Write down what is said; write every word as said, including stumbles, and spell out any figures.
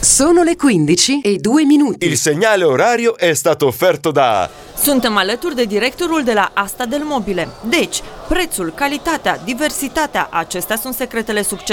Sono le quindici e due minuti. Il segnale orario è stato offerto da... Suntem alături de directorul de la Asta del Mobile. Deci, prețul, calitatea, diversitatea, acestea sunt secretele succesului.